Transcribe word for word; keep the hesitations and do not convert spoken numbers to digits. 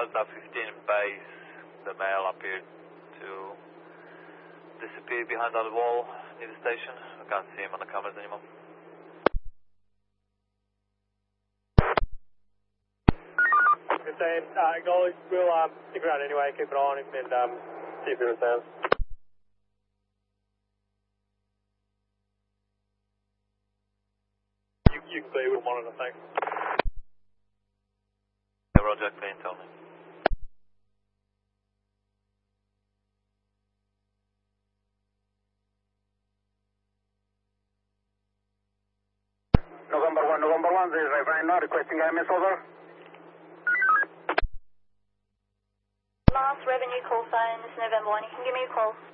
Delta fifteen base, the male appeared to disappear behind that wall near the station. I can't see him on the cameras anymore. fifteen, uh, acknowledge. We'll um, stick around anyway, keep an eye on him and um, see if he returns. You, you can clear, we'll monitor, thanks. Yeah, Roger, clean, tell me. November one, November one, this is Ryan now requesting I M S over. Last revenue call sign, this is November one, you can give me a call.